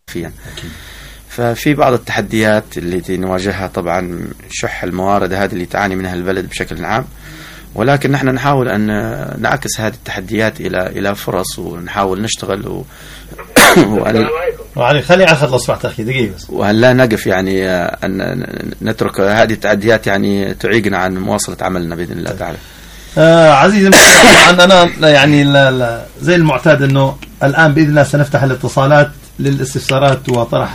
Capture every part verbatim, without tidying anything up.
فيها. ففي بعض التحديات اللي نواجهها، طبعا شح الموارد هذه اللي تعاني منها البلد بشكل عام، ولكن نحن نحاول أن نعكس هذه التحديات إلى إلى فرص، ونحاول نشتغل و... وأن... وعلي خلي عخد لو سمحت أخي دقيقة بس. وأن لا نقف يعني أن نترك هذه التحديات يعني تعيقنا عن مواصلة عملنا بإذن الله تعالى. آه عزيزي طبعا أنا يعني لا لا زي المعتاد أنه الآن بإذن الله سنفتح الاتصالات للاستفسارات وطرح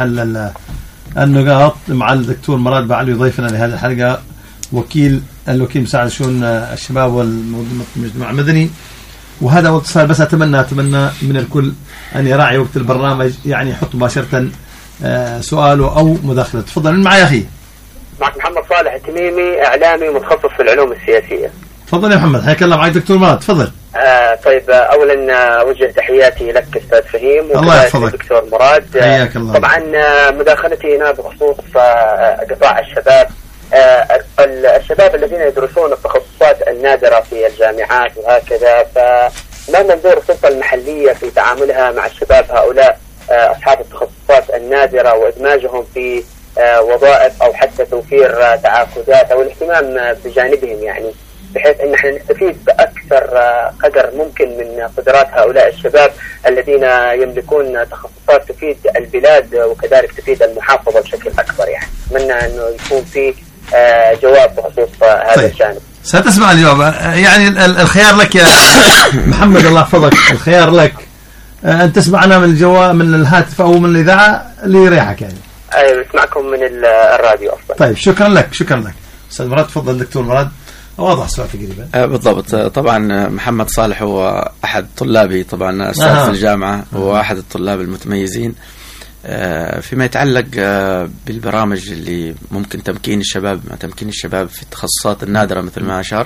النقاط مع الدكتور مراد بعلي ضيفنا لهذه الحلقة، وكيل الوكيل مساعد شؤون الشباب والمجتمع المدني. وهذا هو اتصال، بس أتمنى أتمنى من الكل أن يراعي وقت البرنامج، يعني يحط مباشرة سؤاله أو مداخلة. تفضل. من معي أخي؟ معك محمد صالح التميمي، إعلامي متخصص في العلوم السياسية. تفضل يا محمد، حياك الله. معي دكتور مراد، تفضل. آه طيب، أولا أوجه تحياتي لك أستاذ فهيم وكذلك دكتور مراد. حياك الله. طبعا مداخلتي هنا بخصوص قطاع الشباب، آه الشباب الذين يدرسون التخصصات النادرة في الجامعات وهكذا، فما منظور السلطة المحلية في تعاملها مع الشباب هؤلاء آه أصحاب التخصصات النادرة وإدماجهم في آه وظائف أو حتى توفير آه تعاقدات أو الاهتمام بجانبهم، يعني بحيث أن احنا نستفيد بأكثر قدر ممكن من قدرات هؤلاء الشباب الذين يملكون تخصصات تفيد البلاد وكذلك تفيد المحافظة بشكل أكبر. يعني أتمنى أنه يكون في جواب بخصوص هذا طيب. الجانب. ستسمع الجواب، يعني الخيار لك يا محمد، الله يحفظك. الخيار لك أن تسمعنا من الجواب من الهاتف أو من الإذاعة اللي يريحك يعني. أيوة، اسمعكم من الراديو أفضل. طيب، شكرا لك شكرا لك أستاذ مراد. تفضل دكتور مراد، واضح السؤال تقريبا. آه بالضبط. طبعا محمد صالح هو أحد طلابي، طبعا أستاذ آه. في الجامعة، وهو أحد الطلاب المتميزين آه فيما يتعلق آه بالبرامج اللي ممكن تمكين الشباب مع تمكين الشباب في التخصصات النادرة مثل ما أشار.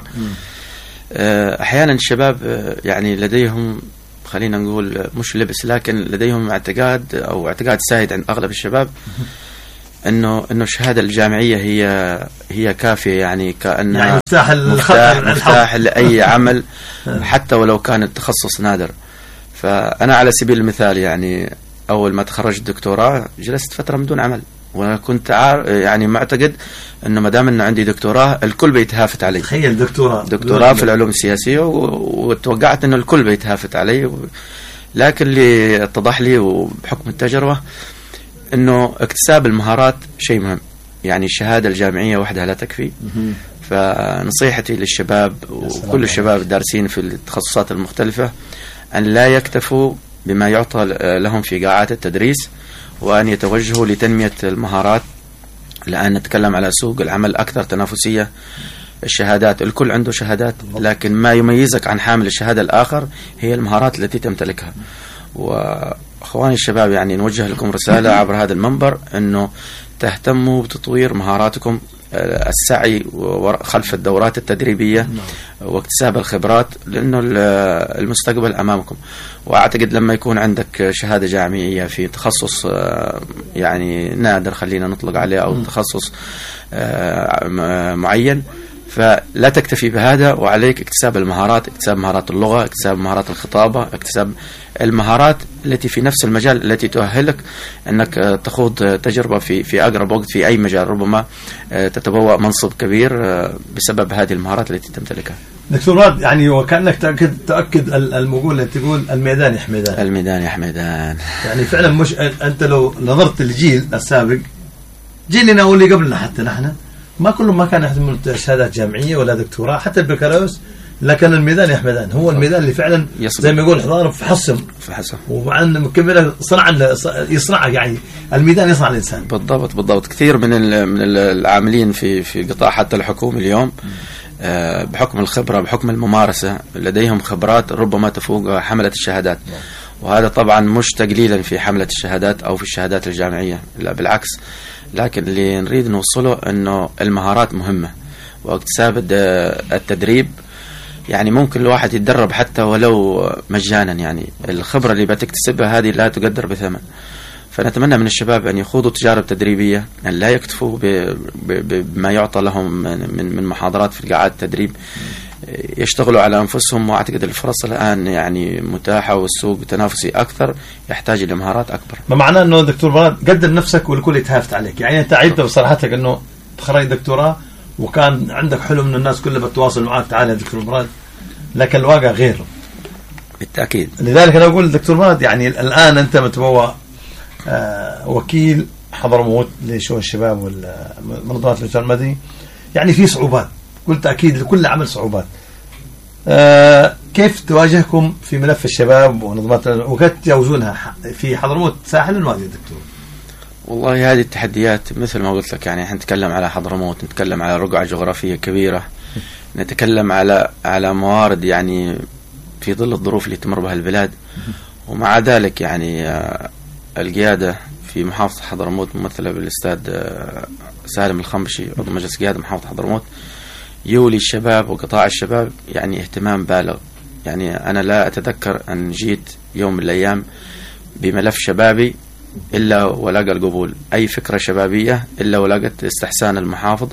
آه أحيانا الشباب آه يعني لديهم، خلينا نقول مش لبس، لكن لديهم اعتقاد أو اعتقاد سائد عند أغلب الشباب انه انه الشهاده الجامعيه هي هي كافيه، يعني كانها يعني مفتاح مفتاح, مفتاح لاي عمل حتى ولو كان التخصص نادر. فانا على سبيل المثال يعني اول ما تخرجت دكتوراه جلست فتره من دون عمل، وكنت يعني معتقد انه ما دام انه عندي دكتوراه الكل بيتهافت علي. تخيل دكتوراه دكتوراه في العلوم السياسيه، وتوقعت انه الكل بيتهافت علي، لكن اللي اتضح لي وبحكم التجربه انه اكتساب المهارات شيء مهم. يعني الشهاده الجامعيه وحدها لا تكفي. فنصيحتي للشباب وكل الشباب الدارسين في التخصصات المختلفه ان لا يكتفوا بما يعطى لهم في قاعات التدريس، وان يتوجهوا لتنميه المهارات، لان نتكلم على سوق العمل اكثر تنافسيه. الشهادات الكل عنده شهادات، لكن ما يميزك عن حامل الشهاده الاخر هي المهارات التي تمتلكها. وأخواني الشباب يعني نوجه لكم رسالة عبر هذا المنبر أنه تهتموا بتطوير مهاراتكم، السعي خلف الدورات التدريبية واكتساب الخبرات، لأنه المستقبل أمامكم. وأعتقد لما يكون عندك شهادة جامعية في تخصص يعني نادر خلينا نطلق عليه، أو تخصص معين، فلا تكتفي بهذا، وعليك اكتساب المهارات، اكتساب مهارات اللغة، اكتساب مهارات الخطابة، اكتساب المهارات التي في نفس المجال التي تؤهلك أنك تخوض تجربة في في أقرب وقت في أي مجال، ربما تتبوأ منصب كبير بسبب هذه المهارات التي تمتلكها. دكتور راد، يعني وكأنك تأكد تأكد المقولة التي تقول الميدان يا حميدان. الميدان يا حميدان. يعني فعلا مش أنت لو نظرت للجيل السابق، جيلنا واللي قبلنا حتى نحن ما كلهم ما كان يحتمل شهادات جامعية ولا دكتوراه، حتى البكالوريوس، لكن الميدان يا حميدان هو الميدان اللي فعلا زي ما يقول حضاره في حصم في حصم وعن مكمله صنع يصنع، يعني الميدان يصنع الانسان. بالضبط بالضبط. كثير من من العاملين في في قطاع حتى الحكومي اليوم آه بحكم الخبره بحكم الممارسه لديهم خبرات ربما تفوق حمله الشهادات، وهذا طبعا مش تقليلا في حمله الشهادات او في الشهادات الجامعيه، لا بالعكس. لكن اللي نريد نوصله انه المهارات مهمه، واكتساب التدريب يعني ممكن الواحد يتدرب حتى ولو مجانا، يعني الخبرة اللي بتكتسبها هذه لا تقدر بثمن. فنتمنى من الشباب أن يخوضوا تجارب تدريبية، أن لا يكتفوا بما يعطى لهم من من محاضرات في قاعات التدريب، يشتغلوا على أنفسهم، وأعتقد الفرص الآن يعني متاحة والسوق تنافسي أكثر يحتاج إلى مهارات أكبر. ما معناه أنه دكتور مراد قدم نفسك والكل يتهافت عليك، يعني أنت عيبت بصراحتك أنه تخرج دكتوراه وكان عندك حلم أنه الناس كلها بتواصل معك تعال يا دكتور مراد، لكن الواقع غير. بالتأكيد. لذلك أنا أقول دكتور مراد يعني الآن أنت متبوى آه وكيل حضرموت لشؤون الشباب والمنظمات المجتمع المدني، يعني في صعوبات، قلت أكيد لكل عمل صعوبات. آه كيف تواجهكم في ملف الشباب ومنظمات وكيف تجاوزونها في حضرموت ساحل الوادي يا دكتور؟ والله هذه التحديات مثل ما قلت لك، يعني احنا نتكلم على حضرموت، نتكلم على رقعة جغرافية كبيرة، نتكلم على على موارد يعني في ظل الظروف اللي تمر بها البلاد، ومع ذلك يعني آه القيادة في محافظة حضرموت ممثلة بالأستاذ آه سالم الخنبشي عضو مجلس قيادة محافظة حضرموت يولي الشباب وقطاع الشباب يعني اهتمام بالغ. يعني أنا لا أتذكر أن جيت يوم من الأيام بملف شبابي إلا ولقى القبول، أي فكرة شبابية إلا ولقت استحسان المحافظ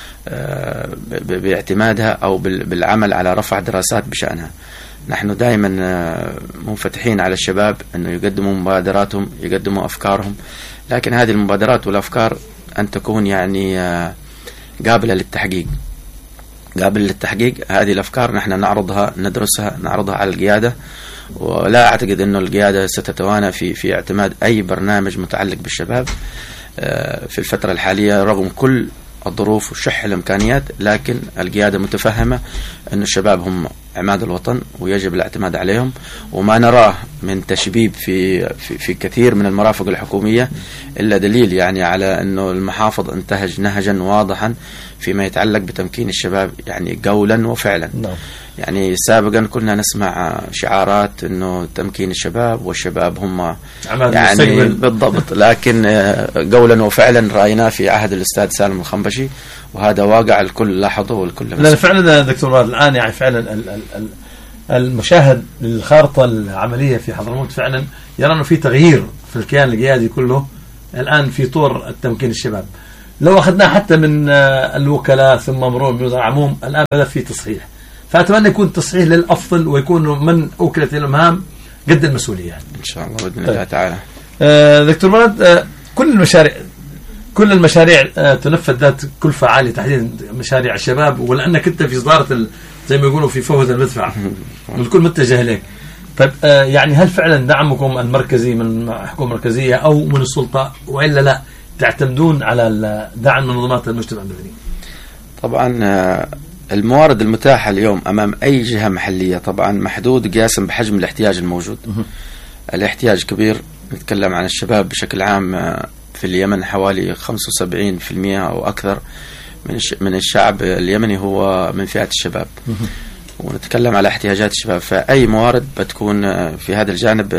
باعتمادها أو بالعمل على رفع دراسات بشأنها. نحن دائما منفتحين على الشباب أنه يقدموا مبادراتهم، يقدموا أفكارهم، لكن هذه المبادرات والأفكار أن تكون يعني قابلة للتحقيق قابل للتحقيق. هذه الأفكار نحن نعرضها، ندرسها، نعرضها على القيادة، ولا أعتقد أنه القيادة ستتوانى في في اعتماد أي برنامج متعلق بالشباب في الفترة الحالية رغم كل الظروف وشح الإمكانيات، لكن القيادة متفهمة أن الشباب هم عماد الوطن ويجب الاعتماد عليهم. وما نراه من تشبيب في في, في كثير من المرافق الحكومية إلا دليل يعني على أنه المحافظ انتهج نهجا واضحا فيما يتعلق بتمكين الشباب يعني قولا وفعلا. نعم. يعني سابقا كنا نسمع شعارات أنه تمكين الشباب والشباب هم يعني بالضبط، لكن قولا وفعلا رأيناه في عهد الأستاذ سالم الخنبشي، وهذا واقع الكل لاحظه والكل مسؤول. لا فعلا دكتور الآن يعني فعلا المشاهد للخارطة العملية في حضرموت فعلا يرى أنه في تغيير في الكيان القيادي كله الآن في طور التمكين الشباب. لو أخذناه حتى من الوكلاء ثم مرور بوزارة العموم الآن بدأ في تصحيح، فأتمنى يكون تصحيح للأفضل ويكون من أوكلت المهام قد المسؤولية إن شاء الله بإذن الله تعالى. آه دكتور مراد، آه كل المشاريع كل المشاريع آه تنفذ ذات كلفة عالية، تحديدا مشاريع الشباب، ولأنك أنت في صدارة زي ما يقولوا في فوز المدفع والكل متجه إليك. طيب آه يعني هل فعلا دعمكم المركزي من الحكومة المركزية أو من السلطة، وإلا لا تعتمدون على دعم منظمات المجتمع المدني؟ طبعا آه الموارد المتاحة اليوم أمام أي جهة محلية طبعا محدود قياسا بحجم الاحتياج الموجود. الاحتياج كبير، نتكلم عن الشباب بشكل عام في اليمن حوالي خمسة وسبعين بالمئة أو أكثر من الشعب اليمني هو من فئة الشباب، ونتكلم على احتياجات الشباب، فأي موارد بتكون في هذا الجانب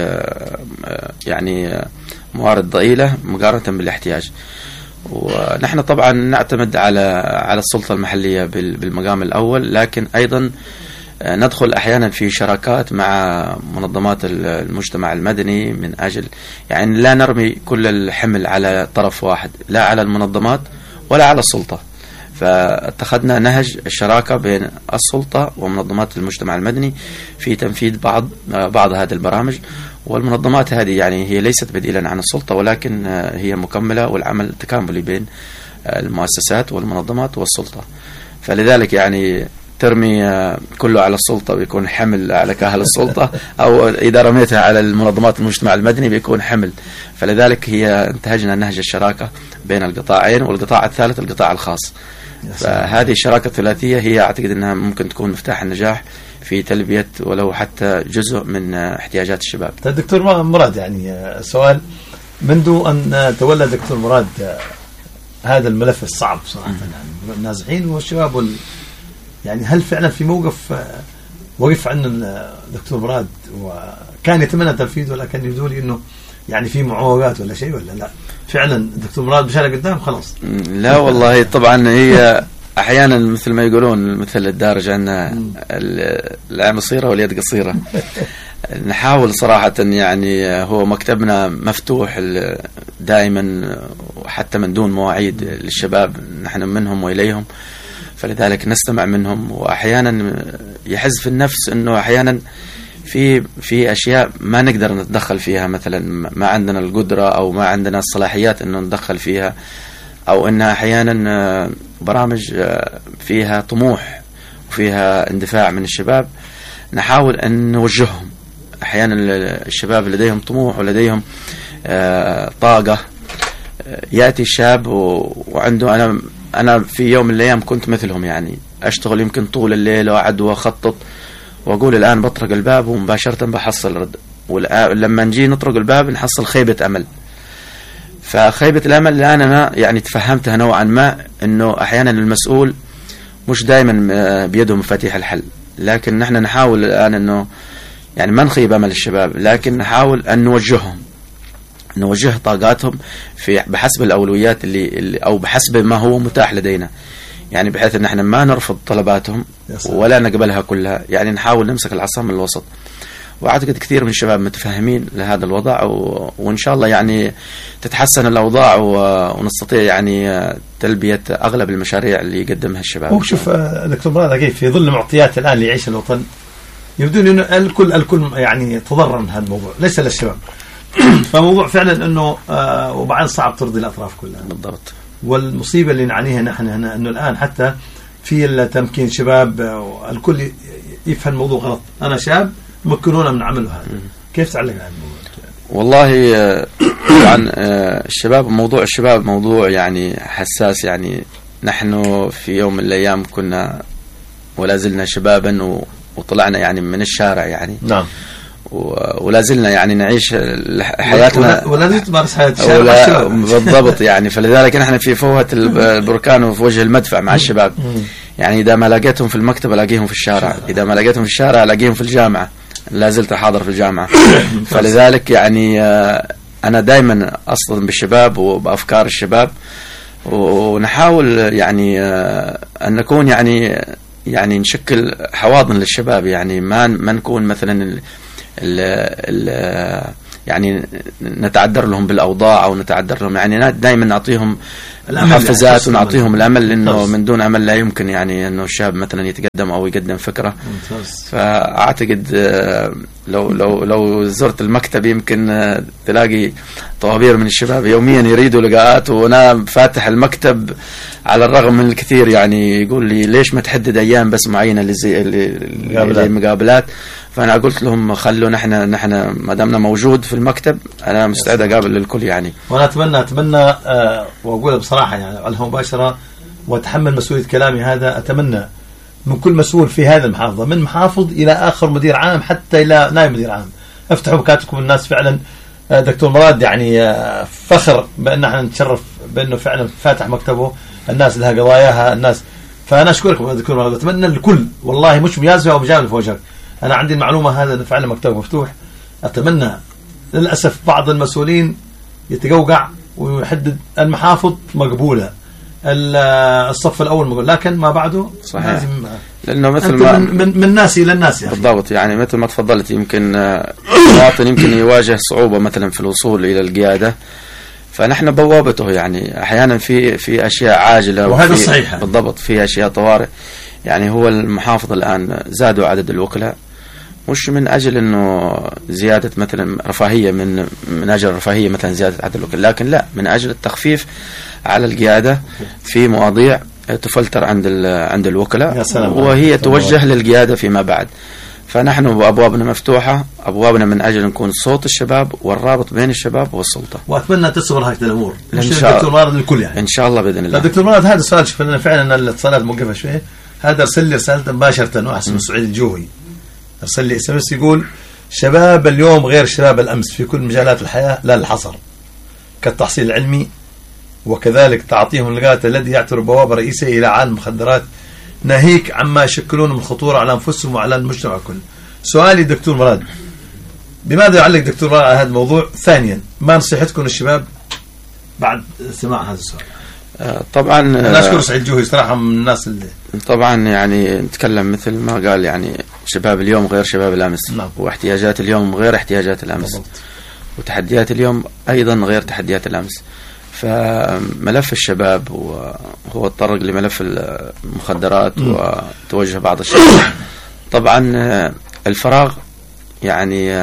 يعني موارد ضئيلة مقارنة بالاحتياج. ونحن طبعا نعتمد على على السلطة المحلية بالمقام الأول، لكن أيضا ندخل أحيانا في شراكات مع منظمات المجتمع المدني من أجل يعني لا نرمي كل الحمل على طرف واحد، لا على المنظمات ولا على السلطة. فاتخذنا نهج الشراكة بين السلطة ومنظمات المجتمع المدني في تنفيذ بعض بعض هذه البرامج، والمنظمات هذه يعني هي ليست بديلا عن السلطة، ولكن هي مكملة، والعمل تكاملي بين المؤسسات والمنظمات والسلطة. فلذلك يعني ترمي كله على السلطة بيكون حمل على كاهل السلطة، أو إذا رميتها على المنظمات المجتمع المدني بيكون حمل. فلذلك هي انتهجنا نهج الشراكة بين القطاعين، والقطاع الثالث القطاع الخاص. فهذه الشراكة الثلاثية هي أعتقد أنها ممكن تكون مفتاح النجاح في تلبية ولو حتى جزء من احتياجات الشباب. دكتور مراد، يعني سؤال، منذ أن تولى دكتور مراد هذا الملف الصعب صراحة، يعني النازحين والشباب وال... يعني هل فعلا في موقف وقف عندنا دكتور مراد وكان يتمنى تنفيذه، ولكن يبدو لي انه يعني في معوقات ولا شيء، ولا لا فعلا دكتور مراد مشى قدام خلاص؟ لا والله طبعا هي احيانا مثل ما يقولون مثل الدارج عندنا العين قصيره واليد قصيره. نحاول صراحه، يعني هو مكتبنا مفتوح دائما وحتى من دون مواعيد للشباب، نحن منهم واليهم. فلذلك نستمع منهم. وأحيانا يحز في النفس أنه أحيانا في في أشياء ما نقدر نتدخل فيها، مثلا ما عندنا القدرة أو ما عندنا الصلاحيات أنه ندخل فيها، أو أنها أحيانا برامج فيها طموح وفيها اندفاع من الشباب، نحاول أن نوجههم. أحيانا الشباب لديهم طموح ولديهم طاقة، يأتي الشاب وعنده أنا أنا في يوم من الأيام كنت مثلهم، يعني أشتغل يمكن طول الليل وأعد وأخطط وأقول الآن بطرق الباب ومباشرة بحصل رد، ولما نجي نطرق الباب نحصل خيبة أمل. فخيبة الأمل الآن أنا يعني تفهمتها نوعا ما، أنه أحيانا المسؤول مش دائما بيده مفاتيح الحل، لكن نحن نحاول الآن أنه يعني ما نخيب أمل الشباب، لكن نحاول أن نوجههم نوجه طاقاتهم في بحسب الأولويات اللي, اللي أو بحسب ما هو متاح لدينا، يعني بحيث أن احنا ما نرفض طلباتهم ولا نقبلها كلها، يعني نحاول نمسك العصا من الوسط. وأعتقد كثير من الشباب متفاهمين لهذا الوضع، و... وإن شاء الله يعني تتحسن الأوضاع و... ونستطيع يعني تلبية أغلب المشاريع اللي يقدمها الشباب. وشوف دكتور مراد، كيف في ظل المعطيات الآن اللي يعيش الوطن يبدو أنه الكل الكل يعني تضرر من هذا الموضوع، ليس للشباب. فموضوع فعلا أنه آه وبعدين صعب ترضي الأطراف كلها. بالضبط. والمصيبة اللي نعانيها نحن هنا أنه الآن حتى في التمكين شباب الكل يفهم الموضوع غلط. أنا شاب مكنونا من عمله هذا. كيف تعلق على الموضوع؟ والله طبعا الشباب، موضوع الشباب موضوع يعني حساس. يعني نحن في يوم من الأيام كنا ولا زلنا شبابا وطلعنا يعني من الشارع يعني. نعم. ولا زلنا يعني نعيش حياتنا ولا زلت تمارس حياة الشارع. بالضبط يعني. فلذلك نحن في فوهة البركان وفي وجه المدفع مع الشباب. يعني إذا ما لقيتهم في المكتب ألاقيهم في الشارع، إذا ما لقيتهم في الشارع ألاقيهم في الجامعة، لا زلت حاضر في الجامعة. فلذلك يعني أنا دائما أصطدم بالشباب وبأفكار الشباب، ونحاول يعني أن نكون يعني يعني نشكل حواضن للشباب، يعني ما ما نكون مثلا ال ال ال يعني نتعذر لهم بالأوضاع أو نتعذر لهم، يعني دائما نعطيهم محفزات ونعطيهم الأمل، لأنه من دون أمل لا يمكن يعني أنه الشاب مثلا يتقدم أو يقدم فكرة. فأعتقد لو لو لو زرت المكتب يمكن تلاقي طوابير من الشباب يوميا يريدوا لقاءات، وأنا فاتح المكتب على الرغم من الكثير يعني يقول لي ليش ما تحدد أيام بس معينة للمقابلات. فأنا قلت لهم خلوا نحن نحن ما دامنا موجود في المكتب أنا مستعد أقابل للكل يعني. وأنا أتمنى أتمنى أه وأقول بصراحة يعني على مباشرة وأتحمل مسؤولية كلامي هذا، أتمنى من كل مسؤول في هذا المحافظة من محافظ إلى آخر مدير عام حتى إلى نائب مدير عام، افتحوا بكاتكم. الناس فعلا دكتور مراد يعني فخر بأن احنا نتشرف بأنه فعلا فاتح مكتبه، الناس لها قضاياها الناس. فأنا أشكركم دكتور مراد، أتمنى الكل والله مش مجازفة أو مجامل في وجهك، أنا عندي المعلومة هذا فعلا مكتبه مفتوح. أتمنى للأسف بعض المسؤولين يتقوقع ويحدد المحافظ مقبولة الصف الأول مقبول، لكن ما بعده صحيح لازم لأنه مثل ما من, من, من الناس إلى الناس يعني. بالضبط يعني مثل ما تفضلت، يمكن مواطن يمكن يواجه صعوبة مثلا في الوصول إلى القيادة، فنحن بوابته يعني أحيانا في في أشياء عاجلة وهذا صحيح. بالضبط في أشياء طوارئ. يعني هو المحافظ الآن زادوا عدد الوكلاء مش من أجل إنه زيادة مثلا رفاهية من من أجل رفاهية مثلا زيادة عدد الوكلاء، لكن لا، من أجل التخفيف على القيادة في مواضيع تفلتر عند عند الوكلاء وهي توجه للقيادة فيما بعد. فنحن أبوابنا مفتوحة، أبوابنا من أجل نكون صوت الشباب والرابط بين الشباب والسلطة. وأتمنى تستمر هذه الأمور مش دكتور مراد الكل يعني إن شاء الله بإذن الله. دكتور مراد هذا السؤال شوف أنا فعلا الاتصالات موقفة شوية، هذا أرسل لي رسالة مباشرة واحد اسمه سعيد الجوهي، أرسل لي اس ام اس يقول شباب اليوم غير شباب الأمس في كل مجالات الحياة لا الحصر، كالتحصيل العلمي وكذلك تعطيهم اللغات الذي يعتبر بوابة رئيسية إلى عالم المخدرات، ناهيك عما يشكلون من خطورة على أنفسهم وعلى المجتمع كله. سؤالي دكتور مراد، بماذا يعلق دكتور مراد على هذا الموضوع؟ ثانيا ما نصيحتكم للشباب بعد سماع هذا السؤال؟ طبعا أنا أشكر سعيد الجوهي صراحة من الناس اللي طبعا يعني نتكلم مثل ما قال يعني شباب اليوم غير شباب الأمس. نعم. واحتياجات اليوم غير احتياجات الأمس. بالضبط. وتحديات اليوم أيضا غير تحديات الأمس. فملف الشباب هو الطرق لملف المخدرات وتوجه بعض الشباب. طبعا الفراغ يعني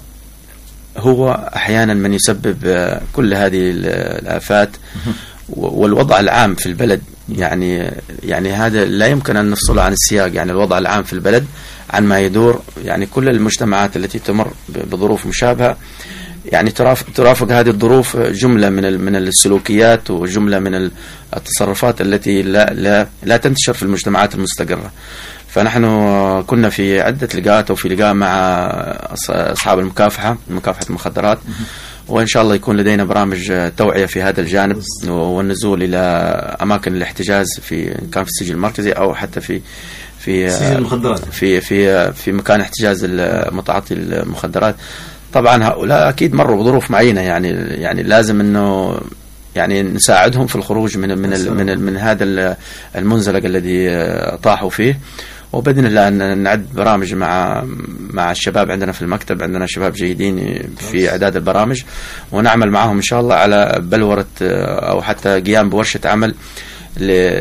هو أحيانا من يسبب كل هذه الآفات، والوضع العام في البلد يعني يعني هذا لا يمكن أن نفصله عن السياق. يعني الوضع العام في البلد عن ما يدور، يعني كل المجتمعات التي تمر بظروف مشابهة يعني ترافق هذه الظروف جملة من من السلوكيات وجملة من التصرفات التي لا لا لا تنتشر في المجتمعات المستقرة. فنحن كنا في عدة لقاءات وفي لقاء مع أصحاب المكافحة مكافحة المخدرات، وإن شاء الله يكون لدينا برامج توعية في هذا الجانب، والنزول إلى أماكن الاحتجاز في كان في السجل المركزي أو حتى في في في في في مكان احتجاز متعاطي المخدرات. طبعا هؤلاء أكيد مروا بظروف معينة، يعني يعني لازم إنه يعني نساعدهم في الخروج من من من, من هذا المنزلق الذي طاحوا فيه. وبإذن الله أن نعد برامج مع مع الشباب عندنا في المكتب، عندنا شباب جيدين في إعداد البرامج، ونعمل معهم إن شاء الله على بلورة أو حتى قيام بورشة عمل ل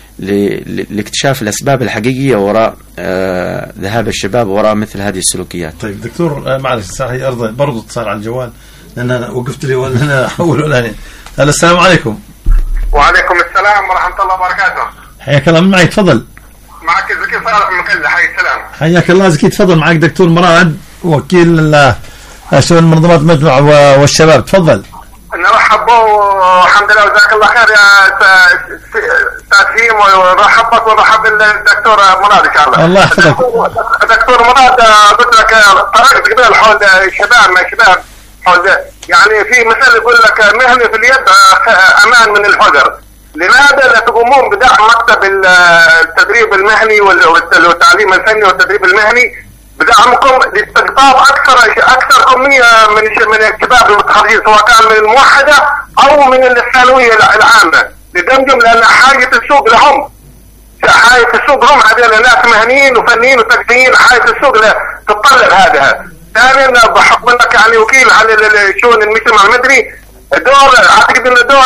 لاكتشاف الأسباب الحقيقية وراء آه ذهاب الشباب وراء مثل هذه السلوكيات. طيب دكتور، معلش صار أرض برضو اتصال على الجوال لأن أنا وقفت لي ولا أنا أحول ولا أنا. السلام عليكم. وعليكم السلام ورحمة الله وبركاته. حياك الله، من معي تفضل. معك زكي صالح من كلة. حي السلام. حياك الله زكي، تفضل. معك دكتور مراد وكيل شؤون منظمات المجمع والشباب، تفضل. نرحب والحمد لله وجزاك الله خير يا استاذ فيم، ونرحب بك ونرحب بالدكتور مراد ان شاء الله. الله يحفظك. دكتور مراد، قلت لك طريقة قبل حول الشباب ما الشباب حول يعني في مثل يقول لك مهني في اليد امان من الحذر. لماذا لا تقومون بدعم مكتب التدريب المهني والتعليم الفني والتدريب المهني بدعمكم لاستقطاب اكثر اكثر كميه من من الشباب المتخرجين، سواء كان من الموحده او من الثانويه العامه، لدمجهم، لان حاجه السوق لهم حاجه السوق هم هذول ناس مهنيين وفنيين وتقنيين، حاجه السوق تتطلب هذا. ثانيا بحكم انك يعني وكيل على شؤون المجتمع المدني، دور اعتقد ان دور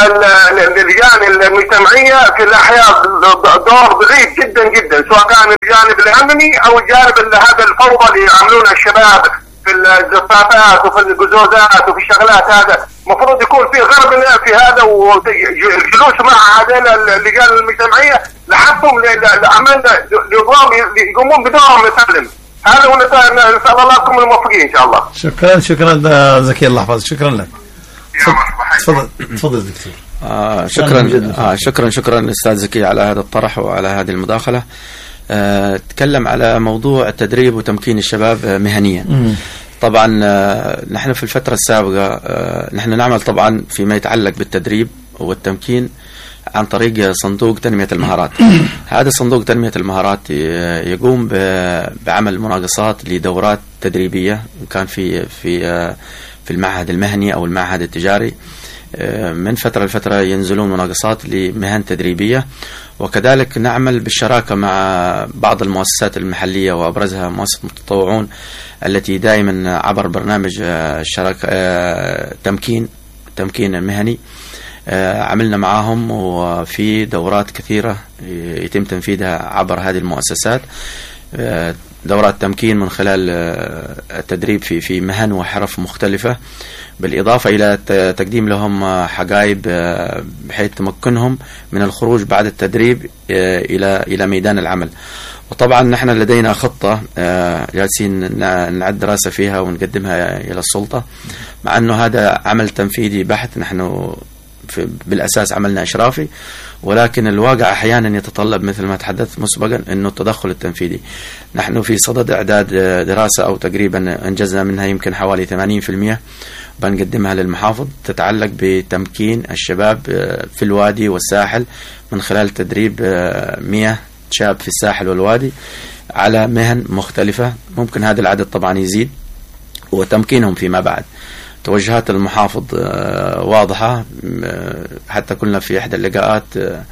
اللجان المجتمعيه في الاحياء دور ضعيف جدا جدا، سواء كان الجانب الامني او الجانب هذا الفوضى اللي يعملونها الشباب في الزفافات وفي الجزوزات وفي الشغلات. هذا المفروض يكون في غرب في هذا، والجلوس مع هذين اللجان المجتمعيه لحقهم لعمل يقومون بدورهم السلم. هذا ونسال الله لكم الموفقين ان شاء الله. شكرا شكرا زكي، الله يحفظك. شكرا لك. تفضل تفضل دكتور. آه شكرا آه شكرا شكرا استاذ زكي على هذا الطرح وعلى هذه المداخله. آه تكلم على موضوع التدريب وتمكين الشباب مهنيا. مم. طبعا آه نحن في الفتره السابقه آه نحن نعمل طبعا فيما يتعلق بالتدريب والتمكين عن طريق صندوق تنميه المهارات. هذا صندوق تنميه المهارات يقوم بعمل مناقصات لدورات تدريبيه، كان في في آه في المعهد المهني أو المعهد التجاري. من فترة لفترة ينزلون مناقصات لمهن تدريبية، وكذلك نعمل بالشراكة مع بعض المؤسسات المحلية وأبرزها مؤسسة متطوعون التي دائما عبر برنامج الشراكة تمكين تمكين المهني عملنا معهم، وفي دورات كثيرة يتم تنفيذها عبر هذه المؤسسات، دورات تمكين من خلال التدريب في في مهن وحرف مختلفة، بالإضافة إلى تقديم لهم حقائب بحيث تمكنهم من الخروج بعد التدريب إلى إلى ميدان العمل. وطبعا نحن لدينا خطة جالسين نعد دراسة فيها ونقدمها إلى السلطة، مع أنه هذا عمل تنفيذي بحت، نحن بالأساس عملنا إشرافي، ولكن الواقع أحيانا يتطلب مثل ما تحدثت مسبقا أنه التدخل التنفيذي. نحن في صدد إعداد دراسة أو تقريبا أنجزنا منها يمكن حوالي ثمانين بالمئة، بنقدمها للمحافظ، تتعلق بتمكين الشباب في الوادي والساحل من خلال تدريب مئة شاب في الساحل والوادي على مهن مختلفة. ممكن هذا العدد طبعا يزيد، وتمكينهم فيما بعد. توجهات المحافظ واضحة، حتى كنا في إحدى اللقاءات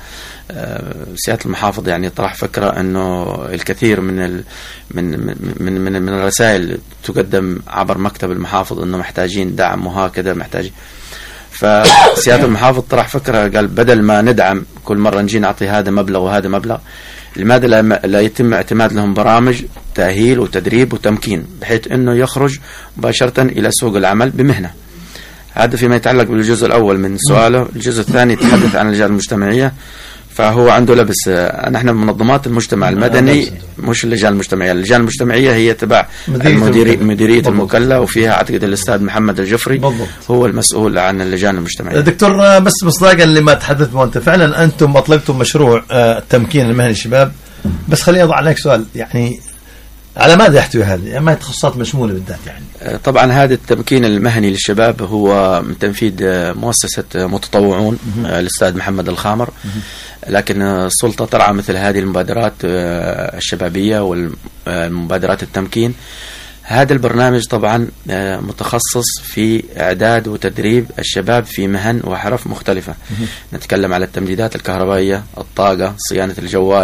سيادة المحافظ يعني طرح فكرة أنه الكثير من ال من من من, من الرسائل تقدم عبر مكتب المحافظ أنه محتاجين دعم وهكذا محتاجين. فسيادة المحافظ طرح فكرة، قال بدل ما ندعم كل مرة نجي نعطي هذا مبلغ وهذا مبلغ، لماذا لا يتم اعتماد لهم برامج تأهيل وتدريب وتمكين بحيث أنه يخرج مباشرة إلى سوق العمل بمهنة. هذا فيما يتعلق بالجزء الأول من سؤاله. الجزء الثاني يتحدث عن اللجان المجتمعية، فهو عنده لبس. نحن بمنظمات المجتمع المدني مش اللجان المجتمعية. اللجان المجتمعية هي تبع المديرية, مديرية المكلا، وفيها أعتقد الأستاذ محمد الجفري بالضبط. هو المسؤول عن اللجان المجتمعية. دكتور، بس مصداقا لما تحدثت وانت فعلا أنتم أطلقتم مشروع التمكين المهني للشباب، بس خليني أضع عليك سؤال، يعني على ماذا يحتوي هذا؟ يعني ما تخصصات مشمولة بالذات يعني؟ طبعا هذا التمكين المهني للشباب هو من تنفيذ مؤسسة متطوعون الأستاذ محمد الخامر، لكن السلطة ترعى مثل هذه المبادرات الشبابية والمبادرات التمكين. هذا البرنامج طبعا متخصص في إعداد وتدريب الشباب في مهن وحرف مختلفة. نتكلم على التمديدات الكهربائية، الطاقة، صيانة الجوال،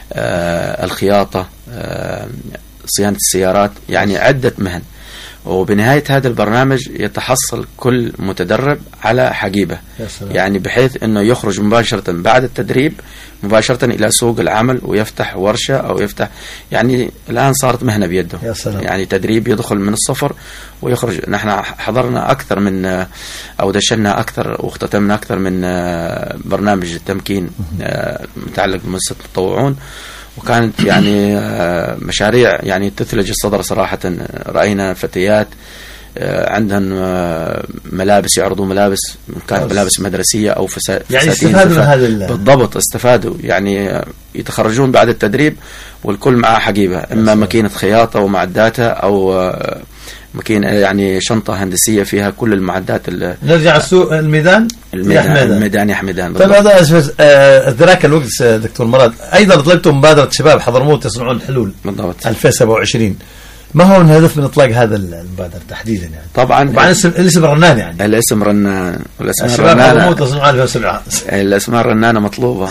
الخياطة، صيانة السيارات، يعني عدة مهن. وبنهاية هذا البرنامج يتحصل كل متدرب على حقيبة، يعني بحيث أنه يخرج مباشرة بعد التدريب مباشرة إلى سوق العمل ويفتح ورشة أو يفتح، يعني الآن صارت مهنة بيده، يعني تدريب يدخل من الصفر ويخرج. نحن حضرنا أكثر من أو دشنا أكثر واختتمنا أكثر من برنامج التمكين متعلق بمؤسسة المتطوعون، وكانت يعني مشاريع يعني تثلج الصدر صراحة. رأينا فتيات عندهم ملابس، يعرضوا ملابس، كانت ملابس مدرسية أو فساتين، يعني استفادوا من هذا بالضبط، استفادوا، يعني يتخرجون بعد التدريب والكل معه حقيبة، إما ماكينة خياطة ومعداتها أو ماكينة يعني شنطة هندسية فيها كل المعدات. نرجع السوق الميدان الميدان الميدان يا حميدان. طيب هذا ذاك الوقت دكتور مراد، أيضا طلقتم مبادرة شباب حضرموت يصنعون الحلول بالضبط ألفين وسبعة وعشرين. ما هو الهدف من إطلاق هذا المبادرة تحديدا يعني؟ طبعا الاسم الاسم رنان يعني الاسم رنان والاسماء الرنانة يصنعون ألفين وسبعة. الاسماء الرنانة مطلوبة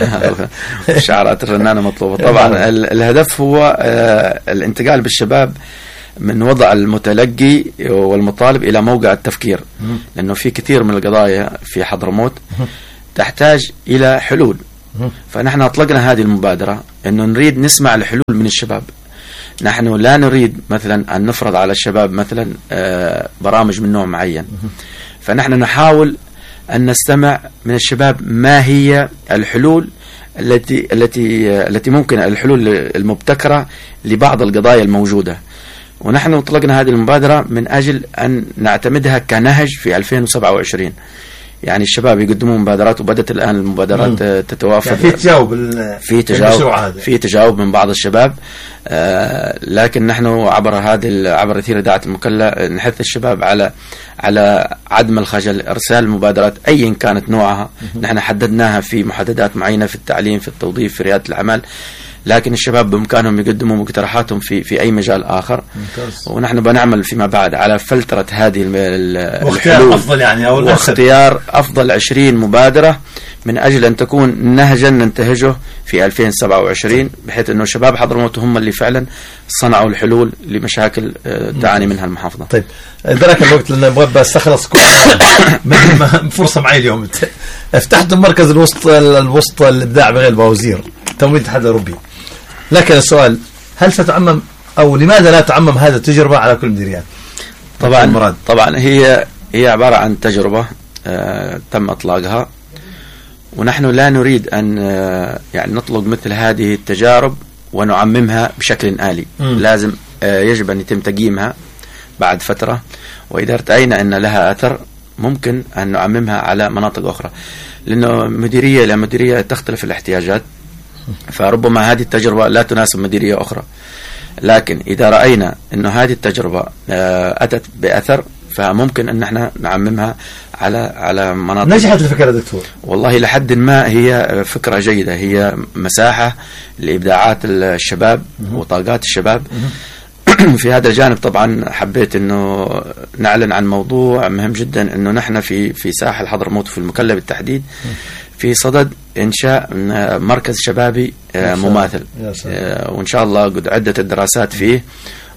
شعارات الرنانة مطلوبة. طبعا الهدف هو الانتقال بالشباب من وضع المتلقي والمطالب إلى موقع التفكير، لأنه في كثير من القضايا في حضرموت تحتاج إلى حلول. فنحن أطلقنا هذه المبادرة أنه نريد نسمع الحلول من الشباب. نحن لا نريد مثلا أن نفرض على الشباب مثلا برامج من نوع معين، فنحن نحاول أن نستمع من الشباب ما هي الحلول التي التي التي ممكن الحلول المبتكرة لبعض القضايا الموجودة. ونحن اطلقنا هذه المبادرة من أجل أن نعتمدها كنهج في ألفين وسبعة وعشرين. يعني الشباب يقدمون مبادرات، وبدأت الآن المبادرات مم. تتوافد، يعني في تجاوب في تجاوب في تجاوب من بعض الشباب. آه لكن نحن عبر هذه عبر أثير إذاعة المكلا نحث الشباب على على عدم الخجل، إرسال المبادرات أيا كانت نوعها. مم. نحن حددناها في محددات معينة في التعليم، في التوظيف، في ريادة الأعمال، لكن الشباب بإمكانهم يقدموا مقترحاتهم في في أي مجال آخر. ممتاز. ونحن بنعمل فيما بعد على فلترة هذه الحلول أفضل يعني أو واختيار أفضل عشرين مبادرة من أجل أن تكون نهجا ننتهجه في ألفين وسبعة وعشرين، بحيث أنه شباب حضرموت هم اللي فعلا صنعوا الحلول لمشاكل تعاني منها المحافظة. طيب ذاك الوقت لأن أبغى بستخلص فرصة معي اليوم. افتحتم مركز الوسط الوسط الإبداع بغير البوازير تمويل الاتحاد الأوروبي، لكن السؤال هل ستعمم أو لماذا لا تعمم هذه التجربة على كل المديريات؟ طبعا مراد. طبعا هي هي عبارة عن تجربة آه تم إطلاقها، ونحن لا نريد أن آه يعني نطلق مثل هذه التجارب ونعممها بشكل آلي. م. لازم آه يجب أن يتم تقييمها بعد فترة، وإذا رأينا أن لها أثر ممكن أن نعممها على مناطق أخرى، لأنه مديرية إلى مديرية تختلف الاحتياجات، فربما هذه التجربة لا تناسب مديرية أخرى. لكن إذا رأينا أن هذه التجربة أتت بأثر فممكن أن احنا نعممها على على مناطق. نجحت الفكرة دكتور؟ والله لحد ما هي فكرة جيدة، هي مساحة لإبداعات الشباب وطاقات الشباب. في هذا الجانب طبعا حبيت انه نعلن عن موضوع مهم جدا، انه نحن في في ساحل حضرموت في المكلا بالتحديد في صدد انشاء مركز شبابي مماثل، وان شاء الله قد عدت الدراسات فيه،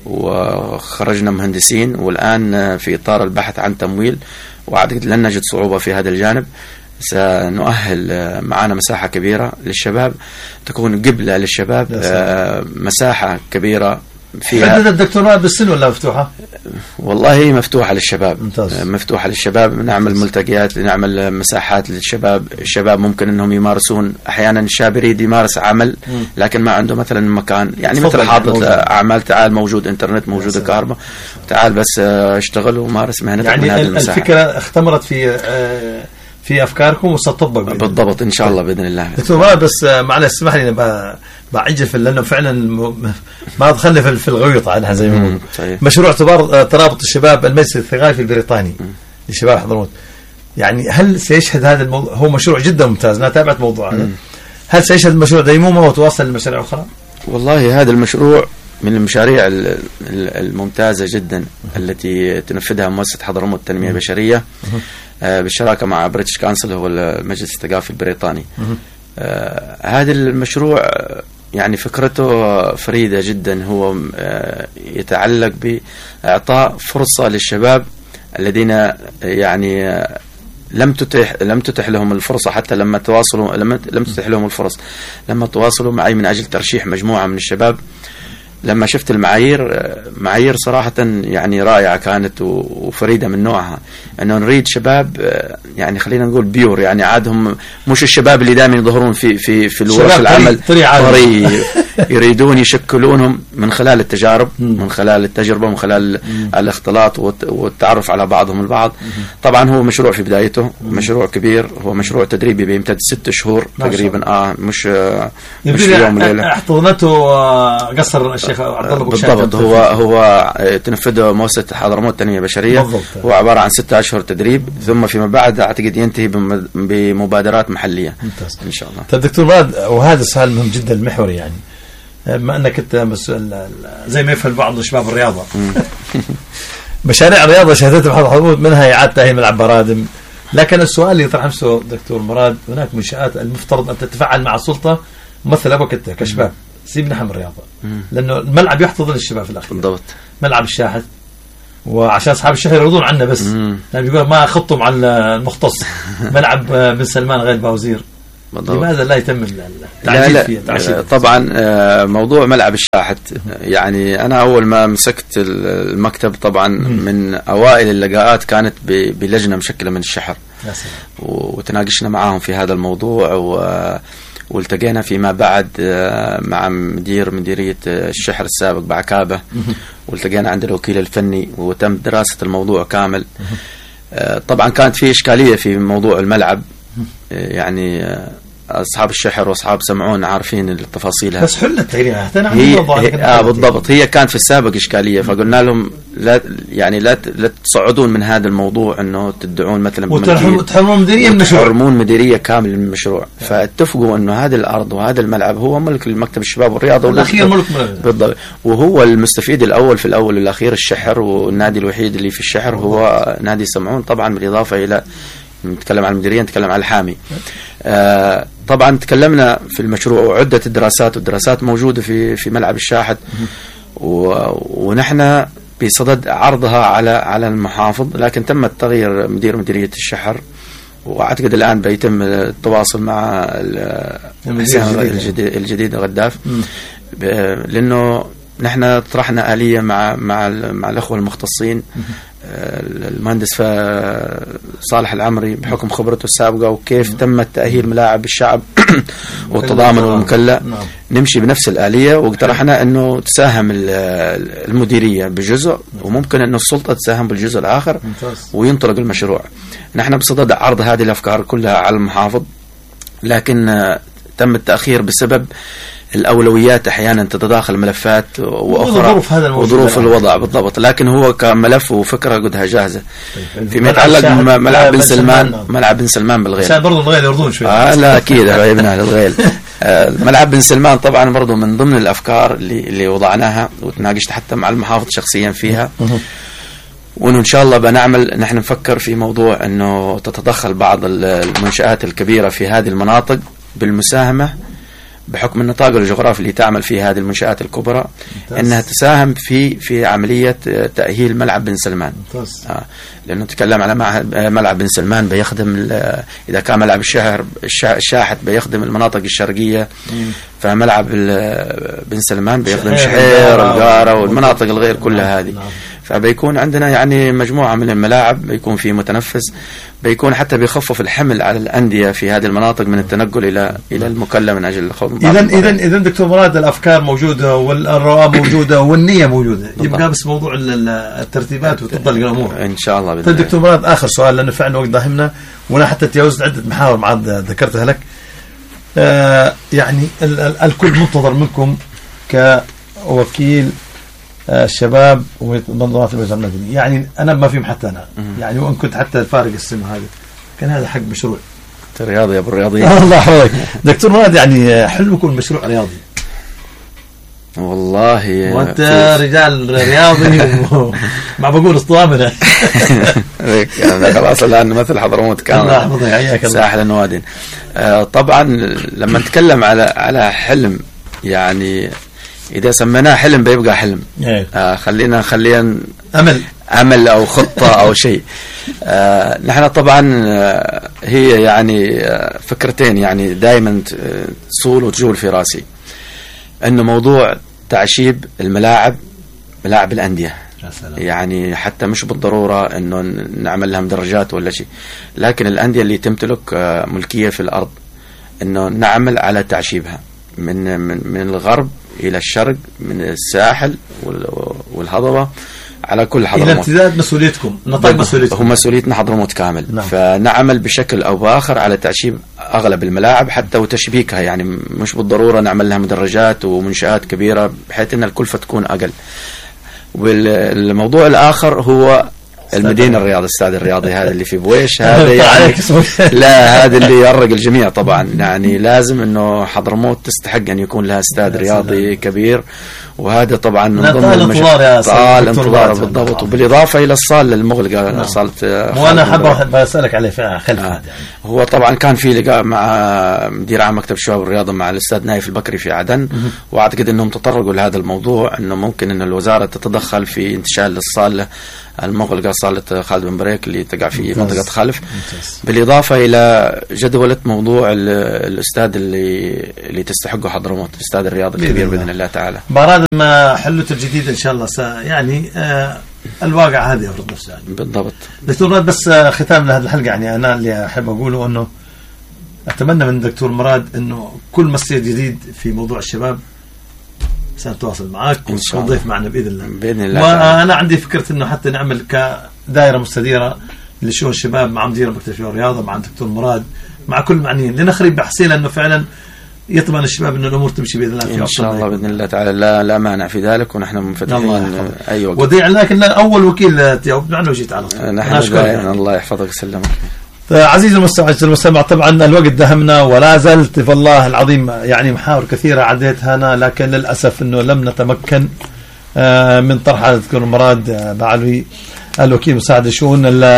وخرجنا مهندسين، والآن في إطار البحث عن تمويل، وأعتقد لن نجد صعوبة في هذا الجانب. سنؤهل معنا مساحة كبيرة للشباب، تكون قبلة للشباب، مساحة كبيرة فيها. حدد الدكتوراه بالسن ولا مفتوحة؟ والله هي مفتوحة للشباب. ممتاز. مفتوحة للشباب، نعمل ملتقيات، نعمل مساحات للشباب. الشباب ممكن انهم يمارسون، احيانا الشاب يريد يمارس عمل لكن ما عنده مثلا مكان، يعني مثل حاضر اعمال، تعال موجود انترنت، موجود كهرباء، تعال بس اشتغل ومارس مهنتك يعني من هذه المساحة. الفكرة اختمرت في في افكاركم وستطبق بالضبط ان شاء الله باذن الله. دكتور مراد بس معلش اسمح لي بعجل في، لانه فعلا ما دخلنا في الغويط عنها زي ما بيقولوا. مشروع اعتبار ترابط الشباب المجلس الثقافي البريطاني لشباب حضرموت، يعني هل سيشهد هذا الموضوع؟ هو مشروع جدا ممتاز، انا تابعت موضوع هذا. هل سيشهد المشروع ديمومه وتواصل لمشاريع اخرى؟ والله هذا المشروع من المشاريع الممتازة جدا التي تنفذها مؤسسة حضرموت التنمية البشرية بالشراكة مع بريتش كانسل، هو المجلس الثقافي البريطاني. هذا المشروع يعني فكرته فريدة جدا، هو يتعلق بإعطاء فرصة للشباب الذين يعني لم تتح لم تتح لهم الفرصة، حتى لما تواصلوا لم لم تتح لهم الفرص لما تواصلوا معي من أجل ترشيح مجموعة من الشباب. لما شفت المعايير، معايير صراحة يعني رائعة كانت وفريدة من نوعها، أنه نريد شباب يعني خلينا نقول بيور، يعني عادهم مش الشباب اللي دائما يظهرون في في في الورش العمل، طري يريدون يشكلونهم من خلال التجارب، من خلال التجربة، من خلال الاختلاط والتعرف على بعضهم البعض. طبعا هو مشروع في بدايته، مشروع كبير، هو مشروع تدريبي بيمتد ست شهور تقريبا، اه مش مش يوم وليلة. احتضنته قصر الشيخ عبد الله بالضبط. هو هو تنفذه مؤسسة حضرموت التنمية البشرية. هو عبارة عن ستة أشهر تدريب، ثم فيما بعد أعتقد ينتهي بمبادرات محلية. ممتاز. إن شاء الله. طيب دكتور مراد، وهذا السؤال مهم جدا المحوري، يعني بما أنك أنت زي ما يفهم بعض شباب الرياضة مشاريع الرياضة شهدتها بحضرموت، منها إعادة تأهيل ملعب برادم، لكن السؤال اللي يطرح نفسه دكتور مراد، هناك منشآت المفترض أن تتفاعل مع السلطة، مثل أبوك أنت كشباب سيبنا حم الرياضة، لأنه الملعب يحتضن الشباب في الأخير. بالضبط. ملعب الشاحن، وعشان أصحاب الشهر يرضون عنا بس يعني بيقول ما خطوا مع المختص ملعب بن سلمان غير باوزير. بالضبط. لماذا لا يتم التعجيل فيه؟ التعجيل. طبعا موضوع ملعب الشاحت، يعني أنا أول ما مسكت المكتب طبعا من أوائل اللقاءات كانت بلجنة مشكلة من الشحر، وتناقشنا معاهم في هذا الموضوع، و والتقينا فيما بعد مع مدير مديرية الشحر السابق بعكابة، والتقينا عند الوكيل الفني وتم دراسة الموضوع كامل. طبعا كانت في إشكالية في موضوع الملعب، يعني أصحاب الشحر وأصحاب سمعون عارفين التفاصيل، بس حلت هي, هي آه بالضبط. هي كانت في السابق إشكالية، فقلنا لهم لا يعني لا لا تصعدون من هذا الموضوع، إنه تدعون مثلا وتحرمون مديرية من المشروع، تحرمون مديرية كامل من المشروع. فاتفقوا إنه هذه الأرض وهذا الملعب هو ملك المكتب الشباب والرياضة والأخير ملك بالضبط، وهو المستفيد الأول في الأول والأخير الشحر، والنادي الوحيد اللي في الشحر هو نادي سمعون، طبعا بالإضافة إلى نتكلم عن المديرية، نتكلم عن الحامي. آه طبعا تكلمنا في المشروع وعدة الدراسات، والدراسات موجودة في في ملعب الشاحت، ونحن بصدد عرضها على على المحافظ، لكن تم التغيير مدير مديرية الشحر، واعتقد الآن بيتم التواصل مع الجديد, الجديد غداف، لأنه نحن طرحنا آلية مع مع مع الأخوة المختصين، المهندس صالح العمري بحكم خبرته السابقة وكيف تم تأهيل ملاعب الشعب والتضامن والمكلا، نمشي بنفس الآلية، واقترحنا أنه تساهم المديرية بجزء، وممكن أنه السلطة تساهم بالجزء الآخر وينطلق المشروع. نحن بصدد عرض هذه الأفكار كلها على المحافظ، لكن تم التأخير بسبب الأولويات، أحيانا تتداخل ملفات وأخرى وظروف الوضع بالضبط، لكن هو كملف وفكرة قدها جاهزة. فيما يتعلق ملعب بن سلمان، ملعب بن سلمان بالغيل، عشان برضو الغيل يرضون شوي. آه لا أكيد حبيبنا للغيل. آه ملعب بن سلمان طبعا برضو من ضمن الأفكار اللي اللي وضعناها وتناقشت حتى مع المحافظ شخصيا فيها، وإنه إن شاء الله بنعمل، نحن نفكر في موضوع إنه تتدخل بعض المنشآت الكبيرة في هذه المناطق بالمساهمة بحكم النطاق الجغرافي اللي تعمل فيه هذه المنشآت الكبرى ممتاز. انها تساهم في في عمليه تاهيل ملعب بن سلمان آه لانه نتكلم على ملعب بن سلمان بيخدم اذا كان ملعب الشهر الشاحت بيخدم المناطق الشرقيه مم. فملعب بن سلمان بيخدم شحير القاره والمناطق الغير كلها هذه نعم. فبيكون عندنا يعني مجموعة من الملاعب بيكون في متنفس بيكون حتى بيخفف الحمل على الأندية في هذه المناطق من التنقل إلى إلى المكلا من أجل الخوض. إذا إذا إذا دكتور مراد الأفكار موجودة والرؤى موجودة والنية موجودة يبقى بس موضوع الترتيبات وتفضل الأمور إن شاء الله. طيب دكتور مراد آخر سؤال لأنه فعلا وقت داهمنا وأنا حتى تجاوزت عدة محاور معاد ذكرتها لك آه يعني ال ال الكل منتظر منكم كوكيل الشباب ومنظمات الوزارة المدنية يعني أنا ما فيهم حتى أنا يعني وإن كنت حتى الفارق السنة هذا كان هذا حق مشروع رياضي يا أبو الرياضي. الله يحفظك دكتور مراد يعني حلو يكون مشروع رياضي والله وأنت رجال رياضي ما بقول اسطوانة أنا خلاص الآن مثل حضرموت كان ساحل النوادين. طبعا لما نتكلم على على حلم يعني إذا سميناه حلم بيبقى حلم آه خلينا خلينا أمل أمل أو خطة أو شيء آه نحن طبعا آه هي يعني آه فكرتين يعني دائما تصول وتجول في راسي إنه موضوع تعشيب الملاعب ملاعب الأندية يعني حتى مش بالضرورة إنه نعمل لها مدرجات ولا شيء لكن الأندية اللي تمتلك آه ملكية في الأرض إنه نعمل على تعشيبها من من من الغرب إلى الشرق من الساحل والهضبة على كل حضرموت إلى امتداد مسؤوليتكم نطاق مسؤوليتكم هو مسؤوليتنا حضرموت كامل نعم. فنعمل بشكل أو بآخر على تعشيب أغلب الملاعب حتى وتشبيكها يعني مش بالضرورة نعمل لها مدرجات ومنشآت كبيرة بحيث أن الكلفة تكون أقل. والموضوع الآخر هو المدينة الرياض السادة الرياضي هذا اللي في بويش هذا يعني لا هذا اللي يرق الجميع طبعا يعني لازم انه حضرموت تستحق ان يكون لها استاد رياضي كبير وهذا طبعا من ضمن المشاريع طال انتظار بالضبط وبالاضافه الى الصاله المغلقه نعم. صاله وانا حابب اسالك عليه فيها خلف آه. يعني. هو طبعا كان في لقاء مع مدير عام مكتب الشباب والرياضه مع الاستاذ نايف البكري في عدن واعتقد انهم تطرقوا لهذا الموضوع انه ممكن ان الوزاره تتدخل في انتشال الصاله المغلقة صالة خالد بن بريك اللي تقع في منطقة خلف ممتاز. بالإضافة إلى جدولة موضوع الأستاذ اللي اللي تستحقه حضرموت الأستاذ الرياضي الكبير بإذن الله تعالى بعد ما حلته الجديد إن شاء الله يعني آه الواقع هذا يفرض نفسه يعني. بالضبط دكتور مراد بس ختام لهذه الحلقة يعني أنا اللي أحب أقوله أنه أتمنى من دكتور مراد أنه كل مسير جديد في موضوع الشباب سنتواصل معك ونضيف معنا بإذن الله بإذن الله وأنا عندي فكرة أنه حتى نعمل كدائرة مستديرة لشؤون الشباب مع مدير مكتب الشباب والرياضة مع الدكتور مراد مع كل معنيين لنخرب بحسين أنه فعلا يطمئن الشباب أن الأمور تمشي بإذن الله إن شاء الله بإذن الله تعالى لا لا مانع في ذلك ونحن منفتحين أي وقت وديع لكن أول وكيل تجاوب معنا وجيت على طول نحن دائما الله يحفظك ويسلمك. عزيزي المستمع طبعا الوقت دهمنا ولا زلت في الله العظيم يعني محاور كثيرة عديتها أنا لكن للأسف أنه لم نتمكن من طرح على الدكتور مراد بعلوي الوكيل مساعد شؤون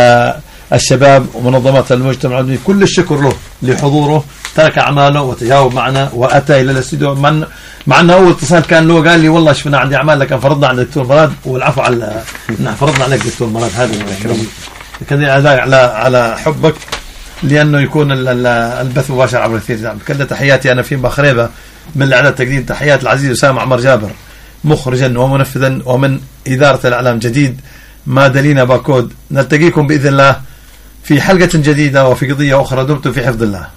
الشباب ومنظمات المجتمع المدني كل الشكر له لحضوره ترك أعماله وتجاوب معنا وأتى إلى الاستوديو مع أنه أول اتصال كان له قال لي والله شفنا عندي أعمال لكن فرضنا على الدكتور مراد والعفو على فرضنا عليك دكتور مراد هذا كذا على على حبك لأنه يكون البث مباشر عبر التلفزيون. كذا تحياتي أنا في بخريبة من الإعلام التقديم تحيات العزيز أسامة عمر جابر مخرجا ومنفذا ومن إدارة الإعلام جديد مادلينا باكود. نلتقيكم بإذن الله في حلقة جديدة وفي قضية أخرى. دمتم في حفظ الله.